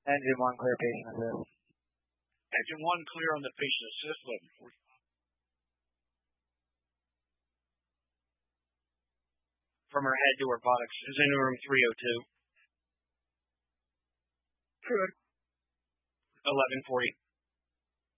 Engine 1 clear, patient assist. Engine 1 clear on the patient assist, 1140. From her head to her buttocks is in room 302. Good. 1140.